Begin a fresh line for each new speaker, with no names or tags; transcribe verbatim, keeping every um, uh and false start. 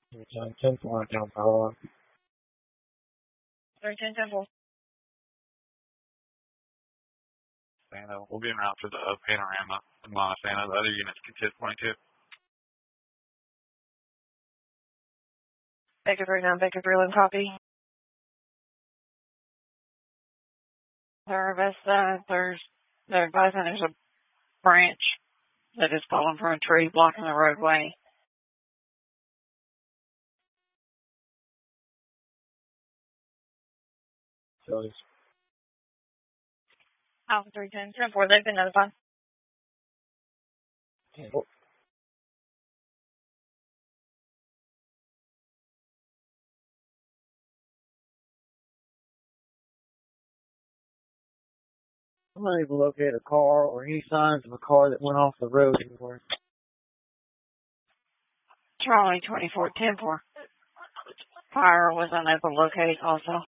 John ten four down power.
three ten ten four.
Santa, we'll be en route to the uh, panorama in Montana. The other units can hit twenty-two.
Baker three nine, Baker three eleven, copy. Service, uh, there's, they're advising there's a branch that is fallen from a tree blocking the roadway.
So it's
Alpha three ten ten four, they've been notified.
ten four. I'm not able to locate a car or any signs of a car that went off the road anywhere.
Charlie twenty-four ten four. Fire was unable to locate also.